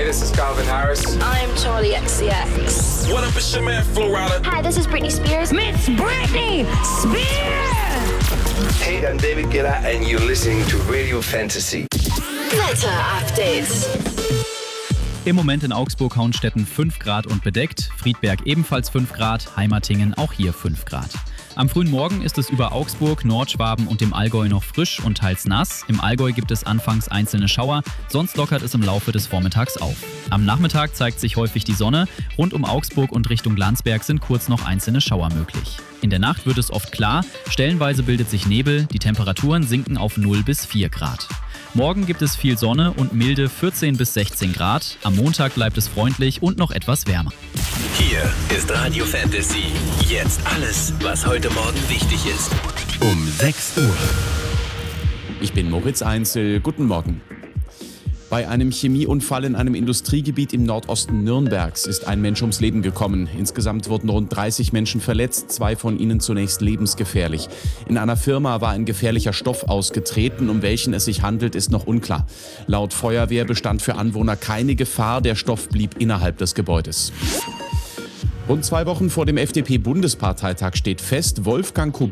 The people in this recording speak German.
this is Calvin Harris. I'm Charlie XCX. What up, it's your man Flo Rida. Hi, this is Britney Spears. It's Britney Spears! Hey, I'm David Guetta and you're listening to Radio Fantasy. Wetter-Update. Im Moment in Augsburg-Hauenstetten 5 Grad und bedeckt, Friedberg ebenfalls 5 Grad, Heimatingen auch hier 5 Grad. Am frühen Morgen ist es über Augsburg, Nordschwaben und dem Allgäu noch frisch und teils nass. Im Allgäu gibt es anfangs einzelne Schauer, sonst lockert es im Laufe des Vormittags auf. Am Nachmittag zeigt sich häufig die Sonne, rund um Augsburg und Richtung Landsberg sind kurz noch einzelne Schauer möglich. In der Nacht wird es oft klar, stellenweise bildet sich Nebel, die Temperaturen sinken auf 0 bis 4 Grad. Morgen gibt es viel Sonne und milde 14 bis 16 Grad. Am Montag bleibt es freundlich und noch etwas wärmer. Hier ist Radio Fantasy. Jetzt alles, was heute Morgen wichtig ist. Um 6 Uhr. Ich bin Moritz Einzel. Guten Morgen. Bei einem Chemieunfall in einem Industriegebiet im Nordosten Nürnbergs ist ein Mensch ums Leben gekommen. Insgesamt wurden rund 30 Menschen verletzt, 2 von ihnen zunächst lebensgefährlich. In einer Firma war ein gefährlicher Stoff ausgetreten, um welchen es sich handelt, ist noch unklar. Laut Feuerwehr bestand für Anwohner keine Gefahr, der Stoff blieb innerhalb des Gebäudes. Rund 2 Wochen vor dem FDP-Bundesparteitag steht fest, Wolfgang